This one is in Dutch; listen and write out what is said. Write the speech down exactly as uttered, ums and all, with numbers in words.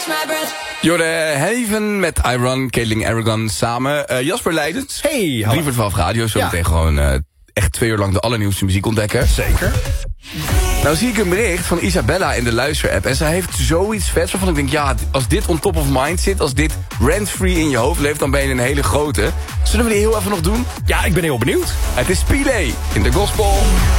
Jorde Heaven met Iron, Caitlin Aragon samen. Uh, Jasper Leidens. Hey, hallo. drie voor twaalf radio, zo Ja. meteen gewoon uh, echt twee uur lang de allernieuwste muziek ontdekken. Zeker. Nou zie ik een bericht van Isabella in de luisterapp. En zij heeft zoiets vets waarvan ik denk, ja, als dit on top of mind zit, als dit rent-free in je hoofd leeft, dan ben je een hele grote. Zullen we die heel even nog doen? Ja, ik ben heel benieuwd. Het is Pile in de gospel.